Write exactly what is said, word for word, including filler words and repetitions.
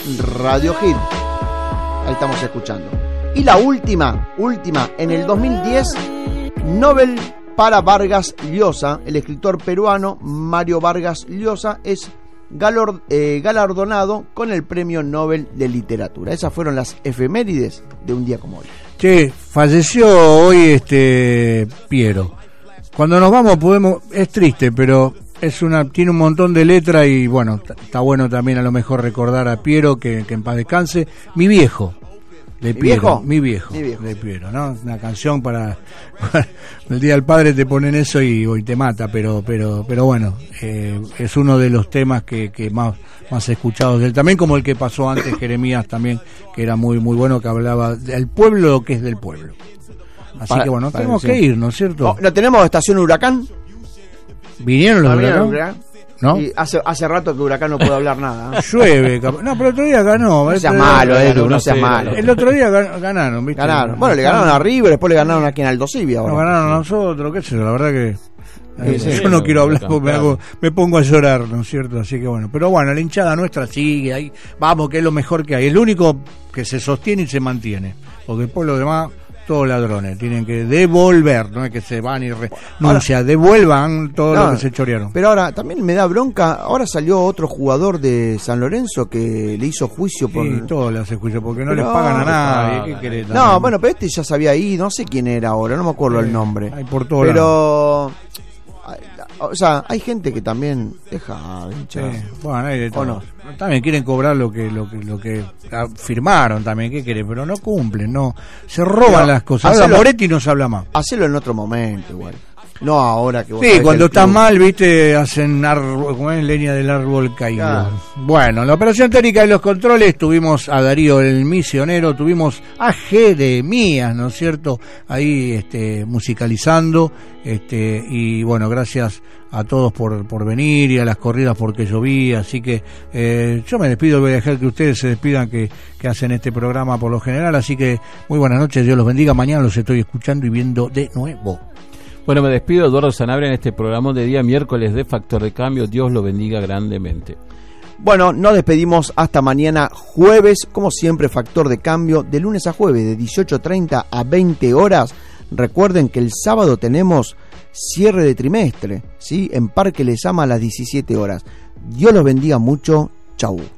Radio Hit. Ahí estamos escuchando. Y la última, última, en el dos mil diez, Nobel para Vargas Llosa. El escritor peruano Mario Vargas Llosa es galor, eh, galardonado con el Premio Nobel de Literatura. Esas fueron las efemérides de un día como hoy. Sí, falleció hoy este Piero. Cuando nos vamos podemos, es triste, pero es una, tiene un montón de letra y bueno, está bueno también a lo mejor recordar a Piero, que, que en paz descanse. Mi viejo. De ¿Mi Piero, viejo? mi viejo, Mi viejo. de Piero, ¿no? Una canción para, para el Día del Padre, te ponen eso y hoy te mata, pero pero pero bueno, eh, es uno de los temas que, que más más escuchados de él, también como el que pasó antes, Jeremías también, que era muy muy bueno, que hablaba del pueblo, lo que es del pueblo. Así Para, que bueno, para tenemos sí. que ir, ¿no es cierto? Oh, ¿no tenemos estación huracán? ¿Vinieron los ¿No vinieron huracanes? huracán? ¿No? Y hace, hace rato que Huracán no puede hablar nada. ¿eh? Llueve, cap- no, pero el otro día ganó. No seas el- malo, el- Edu, no seas malo. El otro día gan- ganaron, ¿viste? Ganaron. Bueno, le ganaron a River, después le ganaron aquí en Aldo Civi ahora. Nos ganaron a nosotros, qué sé yo, la verdad que eh, Sí, sí. yo no quiero hablar porque me, hago, me pongo a llorar, ¿no es cierto? Así que bueno, pero bueno, la hinchada nuestra sigue ahí, vamos, que es lo mejor que hay, es lo único que se sostiene y se mantiene, porque después lo demás, todos ladrones, tienen que devolver, no es que se van y renuncian, devuelvan todo No, lo que se chorearon. Pero ahora también me da bronca, ahora salió otro jugador de San Lorenzo que le hizo juicio por... Sí, todo le hace juicio, porque no Pero- le pagan a nadie, ¿qué querés? No, bueno, pero este ya se había ido, no sé quién era ahora, no me acuerdo Sí, el nombre. hay por todos Pero... O sea, hay gente que también deja de hinchar. Sí, bueno, hay de ¿O todo. no? También quieren cobrar lo que lo que lo que ah, firmaron también, ¿qué quieren? Pero no cumplen, no se roban Pero, las cosas. Ahora hacelo- Moretti no se habla más. Hacelo en otro momento igual. No ahora que vos Sí, sabés cuando que el está club- mal, viste, hacen árbol, como es leña del árbol caído. Claro. Bueno, la operación técnica de los controles, tuvimos a Darío el misionero, tuvimos a Jeremías, ¿no es cierto? Ahí este musicalizando, este y bueno, gracias a todos por por venir y a las corridas porque llovía, así que eh, yo me despido, voy a dejar que ustedes se despidan que, que hacen este programa por lo general, así que muy buenas noches, Dios los bendiga, mañana los estoy escuchando y viendo de nuevo. Bueno, me despido, Eduardo Sanabria, en este programa de día miércoles de Factor de Cambio. Dios lo bendiga grandemente. Bueno, nos despedimos hasta mañana jueves, como siempre, Factor de Cambio, de lunes a jueves, de dieciocho treinta a veinte horas. Recuerden que el sábado tenemos cierre de trimestre, ¿sí? En Parque Les Ama a las diecisiete horas. Dios los bendiga mucho. Chau.